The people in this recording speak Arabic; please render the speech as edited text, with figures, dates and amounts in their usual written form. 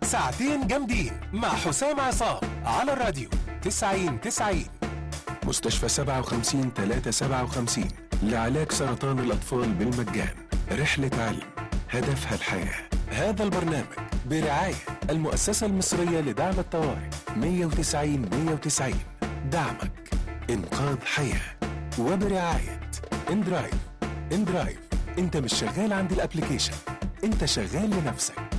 ساعتين جامدين مع حسام عصام على الراديو 90-90. مستشفى 57-357 لعلاج سرطان الأطفال بالمجان. رحلة علم هدفها الحياة. هذا البرنامج برعاية المؤسسة المصرية لدعم الطوارئ 190-190. دعمك إنقاذ حياة. وبرعاية اندرايف. انت مش شغال عند الابليكيشن، انت شغال لنفسك.